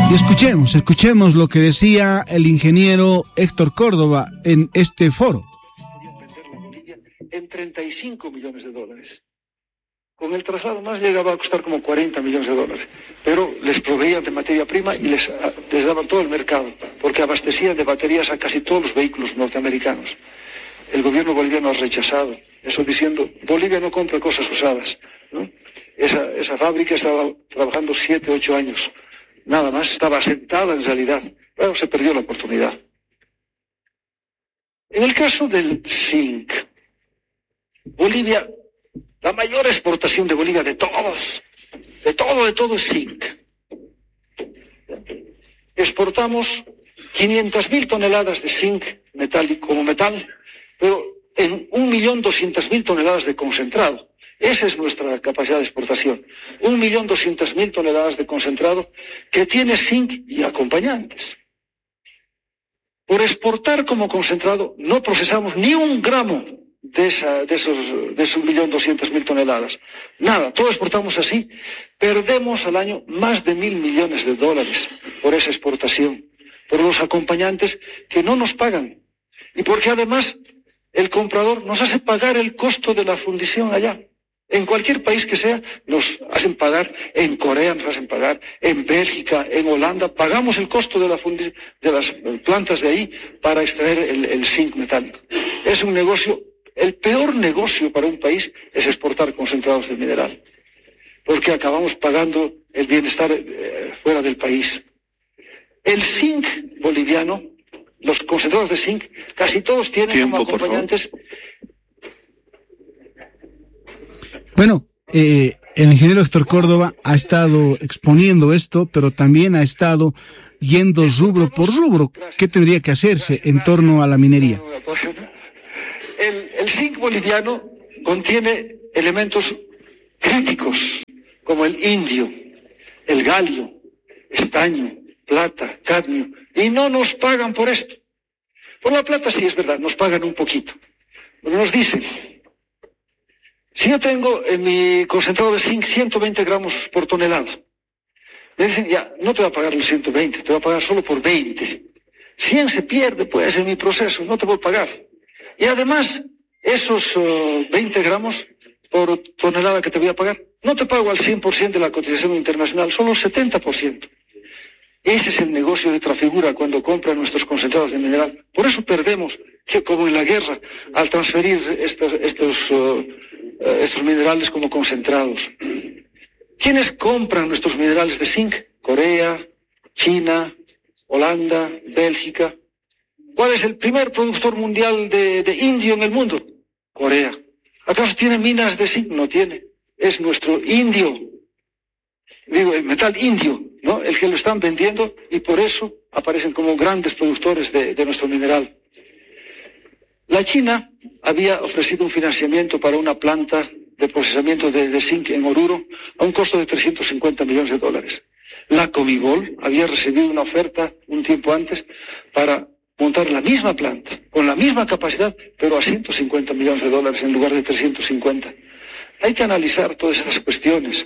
Y escuchemos lo que decía el ingeniero Héctor Córdoba en este foro. En 35 millones de dólares. Con el traslado más llegaba a costar como 40 millones de dólares. Pero les proveían de materia prima y les daban todo el mercado, porque abastecían de baterías a casi todos los vehículos norteamericanos. El gobierno boliviano ha rechazado eso, diciendo: Bolivia no compra cosas usadas, ¿no? Esa fábrica estaba trabajando 7, 8 años. Nada más, estaba asentada en realidad. Pero se perdió la oportunidad. En el caso del zinc, Bolivia, la mayor exportación de Bolivia de todo es zinc. Exportamos 500.000 toneladas de zinc metálico como metal, pero en 1.200.000 toneladas de concentrado. Esa es nuestra capacidad de exportación. 1.200.000 toneladas de concentrado que tiene zinc y acompañantes. Por exportar como concentrado no procesamos ni un gramo de esos 1.200.000 toneladas. Nada, todo exportamos así. Perdemos al año más de $1.000 millones por esa exportación, por los acompañantes que no nos pagan. Y porque además el comprador nos hace pagar el costo de la fundición allá. En cualquier país que sea, nos hacen pagar, en Corea nos hacen pagar, en Bélgica, en Holanda, pagamos el costo de las plantas de ahí para extraer el zinc metálico. Es un negocio, el peor negocio para un país es exportar concentrados de mineral, porque acabamos pagando el bienestar fuera del país. El zinc boliviano, los concentrados de zinc, casi todos tienen como acompañantes. Bueno, el ingeniero Héctor Córdoba ha estado exponiendo esto, pero también ha estado yendo rubro por rubro. ¿Qué tendría que hacerse en torno a la minería? El zinc boliviano contiene elementos críticos, como el indio, el galio, estaño, plata, cadmio, y no nos pagan por esto. Por la plata sí es verdad, nos pagan un poquito. Pero nos dicen: si yo tengo en mi concentrado de zinc 120 gramos por tonelada, le dicen: ya, no te voy a pagar los 120, te voy a pagar solo por 20. 100 se pierde, pues, en mi proceso, no te voy a pagar. Y además, esos 20 gramos por tonelada que te voy a pagar, no te pago al 100% de la cotización internacional, solo el 70%. Ese es el negocio de Trafigura cuando compra nuestros concentrados de mineral. Por eso perdemos, que como en la guerra, al transferir estos minerales como concentrados. ¿Quiénes compran nuestros minerales de zinc? Corea, China, Holanda, Bélgica. ¿Cuál es el primer productor mundial de indio en el mundo? Corea. ¿Acaso tiene minas de zinc? No tiene. Es nuestro indio. Digo, el metal indio, ¿no? El que lo están vendiendo, y por eso aparecen como grandes productores de nuestro mineral. La China había ofrecido un financiamiento para una planta de procesamiento de zinc en Oruro a un costo de $350 millones. La Comibol había recibido una oferta un tiempo antes para montar la misma planta, con la misma capacidad, pero a $150 millones en lugar de 350. Hay que analizar todas esas cuestiones.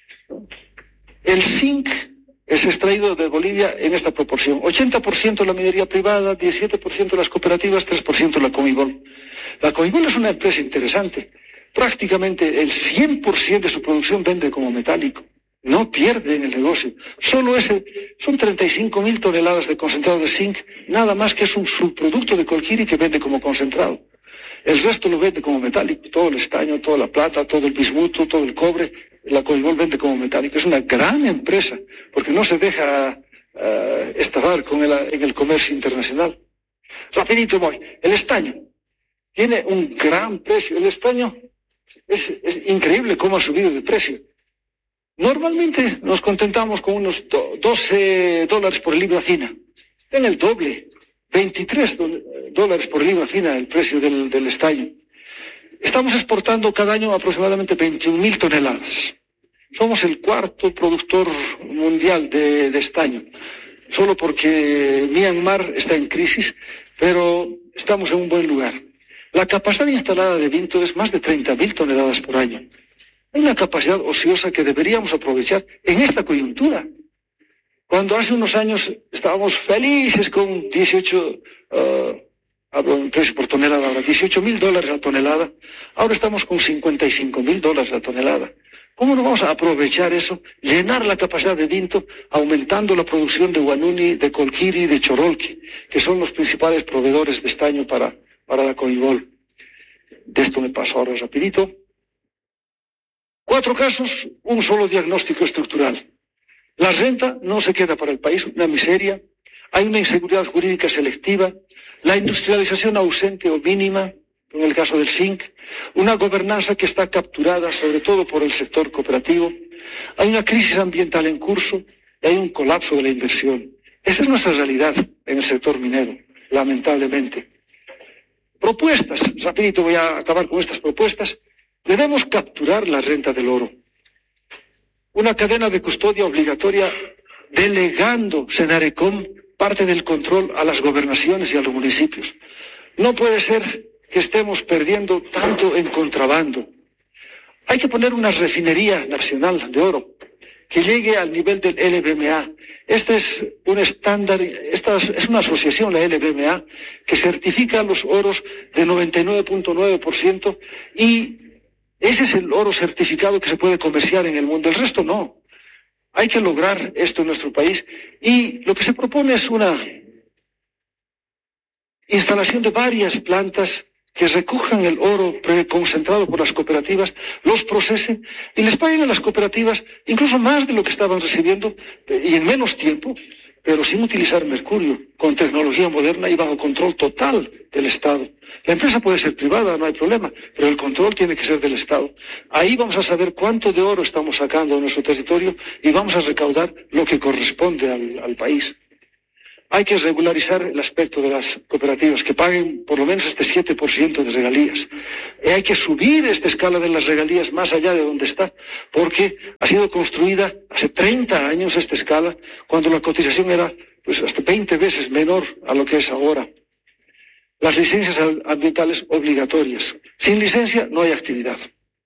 El zinc es extraído de Bolivia en esta proporción: 80% la minería privada, 17% las cooperativas, 3% la Comibol. La Comibol es una empresa interesante. Prácticamente el 100% de su producción vende como metálico. No pierde en el negocio. Son 35.000 toneladas de concentrado de zinc, nada más, que es un subproducto de Colquiri que vende como concentrado. El resto lo vende como metálico, todo el estaño, toda la plata, todo el bismuto, todo el cobre. La Comibol vende como metálico. Es una gran empresa, porque no se deja estafar en el comercio internacional. Rapidito voy. El estaño tiene un gran precio. El estaño es increíble cómo ha subido de precio. Normalmente nos contentamos con unos $12 por libra fina. En el doble, $23 por libra fina el precio del estaño. Estamos exportando cada año aproximadamente 21.000 toneladas. Somos el cuarto productor mundial de estaño. Solo porque Myanmar está en crisis, pero estamos en un buen lugar. La capacidad instalada de Vinto es más de 30.000 toneladas por año. Hay una capacidad ociosa que deberíamos aprovechar en esta coyuntura. Cuando hace unos años estábamos felices con 18, hablo en precio por tonelada ahora, $18,000 la tonelada, ahora estamos con $55,000 la tonelada. ¿Cómo no vamos a aprovechar eso, llenar la capacidad de Vinto, aumentando la producción de Huanuni, de Colquiri, de Chorolqui, que son los principales proveedores de estaño para la Conibol? De esto me paso ahora rapidito. 4 casos, un solo diagnóstico estructural. La renta no se queda para el país, una miseria. Hay una inseguridad jurídica selectiva, la industrialización ausente o mínima, en el caso del zinc, una gobernanza que está capturada sobre todo por el sector cooperativo, hay una crisis ambiental en curso y hay un colapso de la inversión. Esa es nuestra realidad en el sector minero, lamentablemente. Propuestas, rapidito voy a acabar con estas propuestas. Debemos capturar la renta del oro. Una cadena de custodia obligatoria delegando Senarecom parte del control a las gobernaciones y a los municipios. No puede ser que estemos perdiendo tanto en contrabando. Hay que poner una refinería nacional de oro que llegue al nivel del LBMA. Este es un estándar, esta es una asociación, la LBMA, que certifica los oros de 99.9% y ese es el oro certificado que se puede comerciar en el mundo. El resto no. Hay que lograr esto en nuestro país y lo que se propone es una instalación de varias plantas que recojan el oro preconcentrado por las cooperativas, los procesen y les paguen a las cooperativas incluso más de lo que estaban recibiendo y en menos tiempo, pero sin utilizar mercurio, con tecnología moderna y bajo control total del Estado. La empresa puede ser privada, no hay problema, pero el control tiene que ser del Estado. Ahí vamos a saber cuánto de oro estamos sacando de nuestro territorio y vamos a recaudar lo que corresponde al país. Hay que regularizar el aspecto de las cooperativas, que paguen por lo menos este 7% de regalías. Hay que subir esta escala de las regalías más allá de donde está, porque ha sido construida hace 30 años esta escala, cuando la cotización era pues hasta 20 veces menor a lo que es ahora. Las licencias ambientales obligatorias. Sin licencia no hay actividad.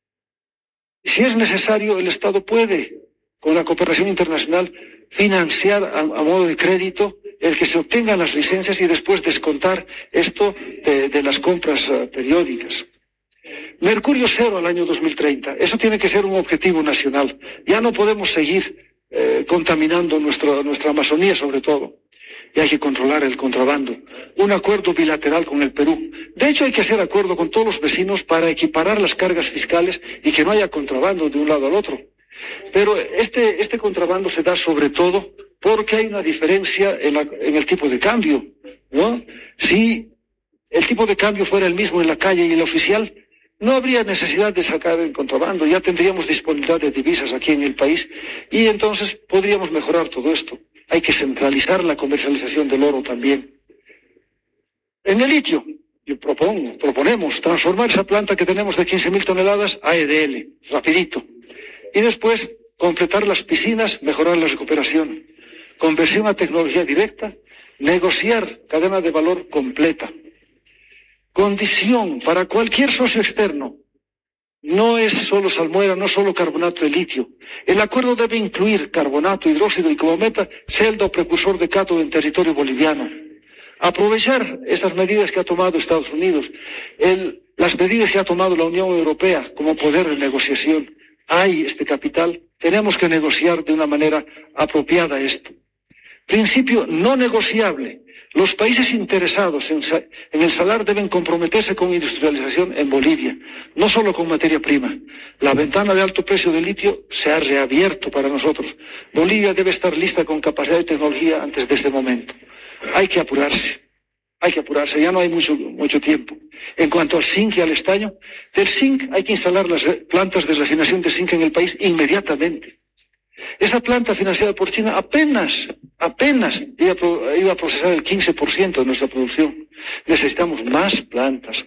Si es necesario, el Estado puede, con la cooperación internacional, financiar a modo de crédito el que se obtengan las licencias y después descontar esto de las compras periódicas. Mercurio cero al año 2030. Eso tiene que ser un objetivo nacional. Ya no podemos seguir contaminando nuestra Amazonía sobre todo. Y hay que controlar el contrabando. Un acuerdo bilateral con el Perú. De hecho, hay que hacer acuerdo con todos los vecinos para equiparar las cargas fiscales y que no haya contrabando de un lado al otro. Pero este contrabando se da sobre todo porque hay una diferencia en el tipo de cambio, ¿no? Si el tipo de cambio fuera el mismo en la calle y el oficial, no habría necesidad de sacar el contrabando, ya tendríamos disponibilidad de divisas aquí en el país y entonces podríamos mejorar todo esto. Hay que centralizar la comercialización del oro también. En el litio, proponemos transformar esa planta que tenemos de 15.000 toneladas a EDL, rapidito. Y después completar las piscinas, mejorar la recuperación. Conversión a tecnología directa, negociar cadena de valor completa. Condición para cualquier socio externo. No es solo salmuera, no solo carbonato de litio. El acuerdo debe incluir carbonato, hidróxido y como meta, celda o precursor de cátodo en territorio boliviano. Aprovechar estas medidas que ha tomado Estados Unidos, las medidas que ha tomado la Unión Europea como poder de negociación. Hay este capital, tenemos que negociar de una manera apropiada esto. Principio no negociable. Los países interesados en el salar deben comprometerse con industrialización en Bolivia, no solo con materia prima. La ventana de alto precio del litio se ha reabierto para nosotros. Bolivia debe estar lista con capacidad de tecnología antes de este momento. Hay que apurarse, ya no hay mucho tiempo. En cuanto al zinc y al estaño, del zinc hay que instalar las plantas de refinación de zinc en el país inmediatamente. Esa planta financiada por China apenas iba a procesar el 15% de nuestra producción. Necesitamos más plantas.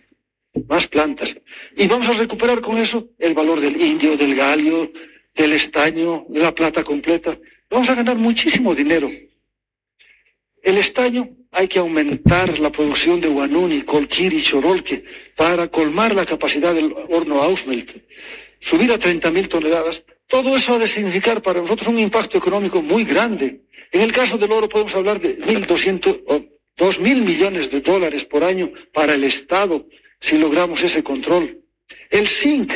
Y vamos a recuperar con eso el valor del indio, del galio, del estaño, de la plata completa. Vamos a ganar muchísimo dinero. El estaño hay que aumentar la producción de Huanuni, Colquiri y Chorolque para colmar la capacidad del horno Ausmelt. Subir a 30.000 toneladas Todo eso ha de significar para nosotros un impacto económico muy grande. En el caso del oro podemos hablar de 1.200 o 2.000 millones de dólares por año para el Estado si logramos ese control. El zinc,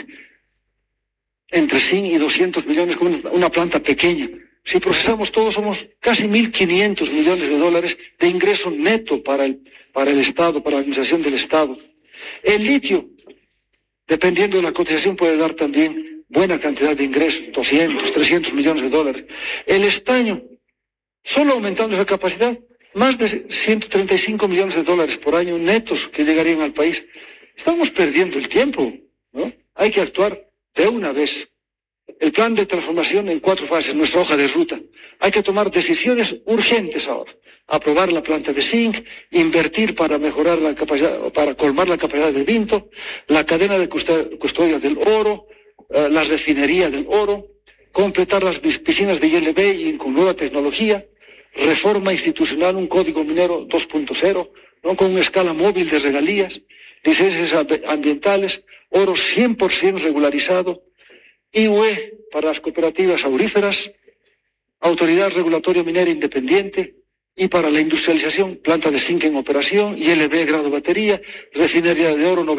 entre 100 y 200 millones con una planta pequeña. Si procesamos todo, somos casi 1.500 millones de dólares de ingreso neto para el Estado, para la administración del Estado. El litio, dependiendo de la cotización, puede dar también buena cantidad de ingresos, 200, 300 millones de dólares. El estaño, solo aumentando esa capacidad, más de 135 millones de dólares por año netos que llegarían al país. Estamos perdiendo el tiempo, ¿no? Hay que actuar de una vez. El plan de transformación en 4 fases, nuestra hoja de ruta. Hay que tomar decisiones urgentes ahora. Aprobar la planta de zinc, invertir para mejorar la capacidad, para colmar la capacidad de Vinto, la cadena de custodia del oro, la refinería del oro, completar las piscinas de ILB y con nueva tecnología, reforma institucional, un código minero 2.0, ¿no? Con una escala móvil de regalías, licencias ambientales, oro 100% regularizado, IUE para las cooperativas auríferas, autoridad regulatoria minera independiente, y para la industrialización, planta de zinc en operación, ILB grado batería, refinería de oro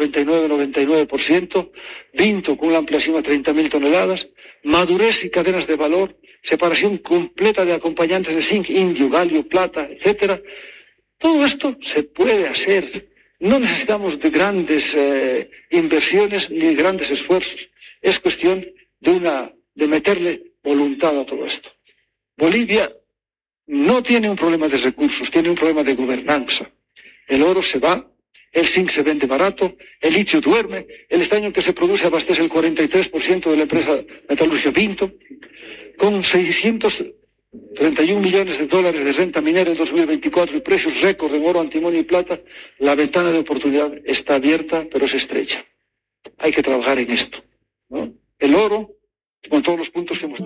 99%, Vinto con una ampliación a 30.000 toneladas, madurez y cadenas de valor, separación completa de acompañantes de zinc, indio, galio, plata, etcétera. Todo esto se puede hacer. No necesitamos de grandes inversiones ni de grandes esfuerzos. Es cuestión de meterle voluntad a todo esto. Bolivia no tiene un problema de recursos, tiene un problema de gobernanza. El oro se va, el zinc se vende barato, el litio duerme, el estaño que se produce abastece el 43% de la empresa metalúrgica Vinto, con 631 millones de dólares de renta minera en 2024 y precios récord en oro, antimonio y plata. La ventana de oportunidad está abierta, pero es estrecha. Hay que trabajar en esto, ¿no? El oro, con todos los puntos que hemos...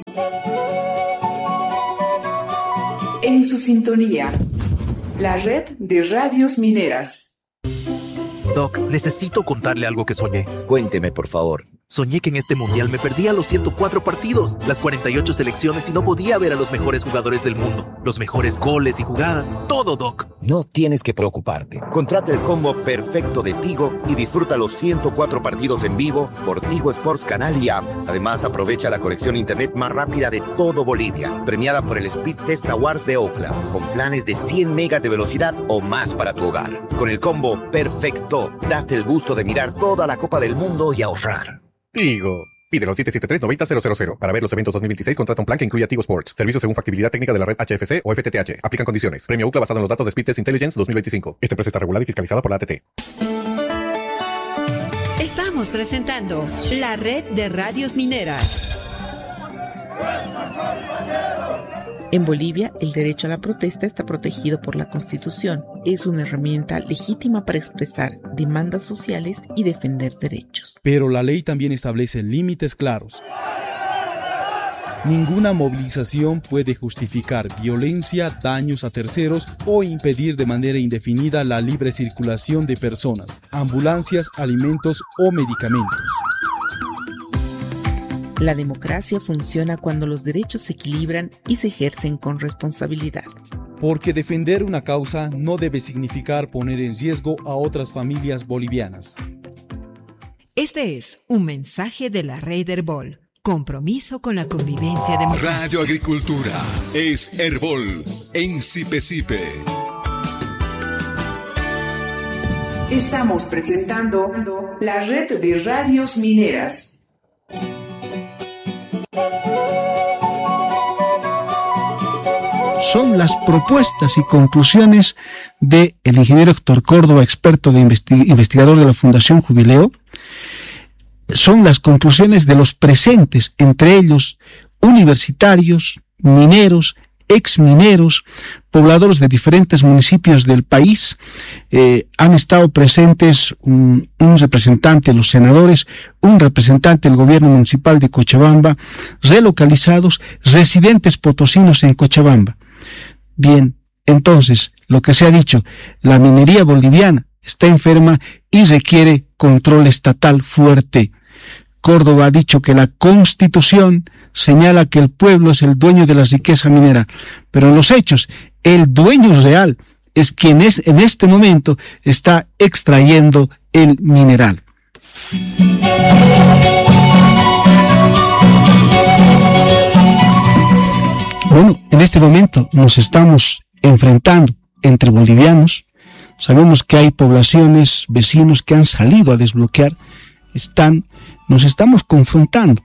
En su sintonía, la red de radios mineras. Doc, necesito contarle algo que soñé. Cuénteme, por favor. Soñé que en este mundial me perdía los 104 partidos, las 48 selecciones y no podía ver a los mejores jugadores del mundo, los mejores goles y jugadas, todo, Doc. No tienes que preocuparte. Contrata el combo perfecto de Tigo y disfruta los 104 partidos en vivo por Tigo Sports Canal y App. Además, aprovecha la conexión a internet más rápida de todo Bolivia, premiada por el Speed Test Awards de Ookla, con planes de 100 megas de velocidad o más para tu hogar. Con el combo perfecto, date el gusto de mirar toda la Copa del Mundo y ahorrar. Tigo. Pídelo al 773-90-000. Para ver los eventos 2026, contrata un plan que incluya Tigo Sports. Servicios según factibilidad técnica de la red HFC o FTTH. Aplican condiciones. Premio UCLA basado en los datos de Speed Test Intelligence 2025. Esta empresa está regulada y fiscalizada por la ATT. Estamos presentando la red de radios mineras. En Bolivia, el derecho a la protesta está protegido por la Constitución. Es una herramienta legítima para expresar demandas sociales y defender derechos. Pero la ley también establece límites claros. Ninguna movilización puede justificar violencia, daños a terceros o impedir de manera indefinida la libre circulación de personas, ambulancias, alimentos o medicamentos. La democracia funciona cuando los derechos se equilibran y se ejercen con responsabilidad. Porque defender una causa no debe significar poner en riesgo a otras familias bolivianas. Este es un mensaje de la Red Herbol. Compromiso con la convivencia democrática. Radio Agricultura es Herbol en Sipe. Estamos presentando la red de radios mineras. Son las propuestas y conclusiones del ingeniero Héctor Córdoba, experto de investigador de la Fundación Jubileo. Son las conclusiones de los presentes, entre ellos universitarios, mineros, exmineros, pobladores de diferentes municipios del país. Han estado presentes un representante de los senadores, un representante del gobierno municipal de Cochabamba, relocalizados, residentes potosinos en Cochabamba. Bien, entonces, lo que se ha dicho, la minería boliviana está enferma y requiere control estatal fuerte. Córdoba ha dicho que la Constitución señala que el pueblo es el dueño de la riqueza minera, pero en los hechos, el dueño real es quien en este momento está extrayendo el mineral. Bueno, en este momento nos estamos enfrentando entre bolivianos. Sabemos que hay poblaciones, vecinos que han salido a desbloquear. Nos estamos confrontando.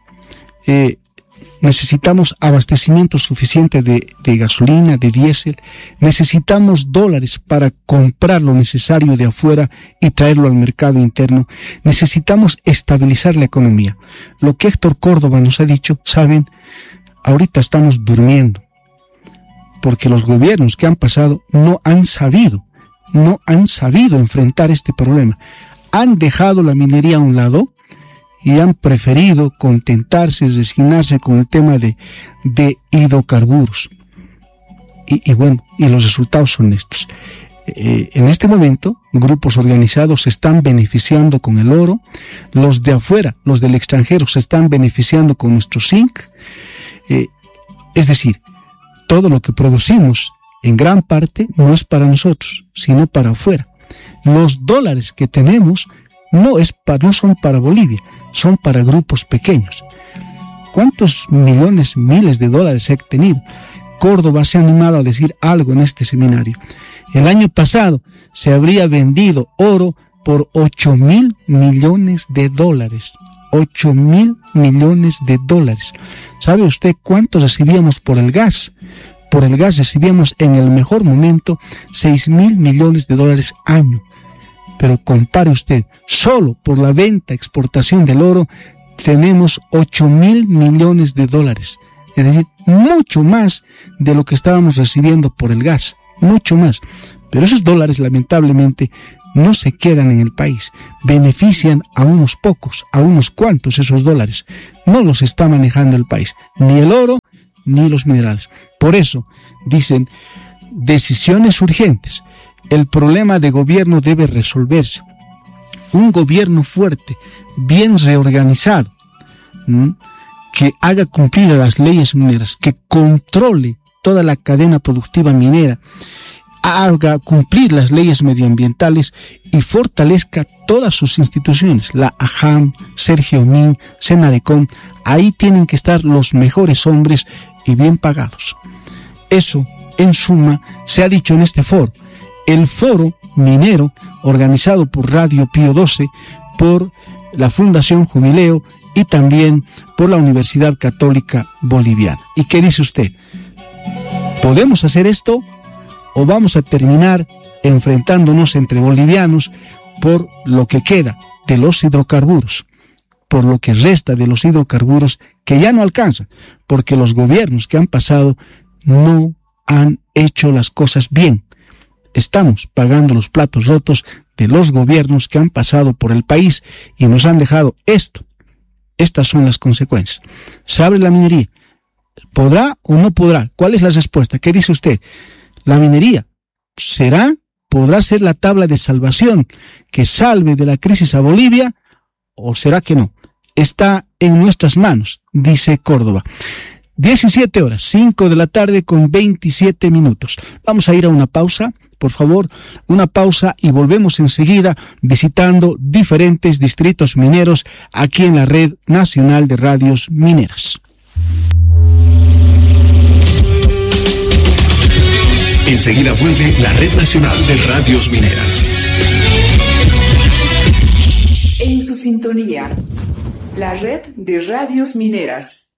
Necesitamos abastecimiento suficiente de gasolina, de diésel. Necesitamos dólares para comprar lo necesario de afuera y traerlo al mercado interno. Necesitamos estabilizar la economía. Lo que Héctor Córdoba nos ha dicho, saben, ahorita estamos durmiendo, porque los gobiernos que han pasado no han sabido enfrentar este problema. Han dejado la minería a un lado y han preferido contentarse, resignarse con el tema de hidrocarburos. Y los resultados son estos. En este momento, grupos organizados se están beneficiando con el oro, los de afuera, los del extranjero, se están beneficiando con nuestro zinc. Es decir, todo lo que producimos en gran parte no es para nosotros, sino para afuera. Los dólares que tenemos no son para Bolivia, son para grupos pequeños. ¿Cuántos millones, miles de dólares he tenido? Córdoba se ha animado a decir algo en este seminario. El año pasado se habría vendido oro por 8.000 millones de dólares. 8.000 millones de dólares. ¿Sabe usted cuánto recibíamos por el gas? Por el gas recibíamos en el mejor momento 6.000 millones de dólares año. Pero compare usted, solo por la venta, exportación del oro, tenemos 8.000 millones de dólares. Es decir, mucho más de lo que estábamos recibiendo por el gas. Mucho más. Pero esos dólares, lamentablemente, no se quedan en el país. Benefician a unos pocos, a unos cuantos esos dólares. No los está manejando el país. Ni el oro, ni los minerales. Por eso, dicen, decisiones urgentes. El problema de gobierno debe resolverse. Un gobierno fuerte, bien reorganizado, que haga cumplir las leyes mineras, que controle toda la cadena productiva minera, haga cumplir las leyes medioambientales y fortalezca todas sus instituciones, la AJAM, Sergio Min, Senadecom. Ahí tienen que estar los mejores hombres y bien pagados. Eso, en suma, se ha dicho en este foro. El foro minero, organizado por Radio Pío XII, por la Fundación Jubileo y también por la Universidad Católica Boliviana. ¿Y qué dice usted? ¿Podemos hacer esto o vamos a terminar enfrentándonos entre bolivianos por lo que queda de los hidrocarburos, por lo que resta de los hidrocarburos que ya no alcanza, porque los gobiernos que han pasado no han hecho las cosas bien? Estamos pagando los platos rotos de los gobiernos que han pasado por el país y nos han dejado esto. Estas son las consecuencias. Se abre la minería. ¿Podrá o no podrá? ¿Cuál es la respuesta? ¿Qué dice usted? La minería podrá ser la tabla de salvación que salve de la crisis a Bolivia, o será que no. Está en nuestras manos, dice Córdoba. 17 horas, 5 de la tarde con 27 minutos. Vamos a ir a una pausa, por favor, una pausa y volvemos enseguida visitando diferentes distritos mineros aquí en la Red Nacional de Radios Mineras. Enseguida vuelve la Red Nacional de Radios Mineras. En su sintonía, la Red de Radios Mineras.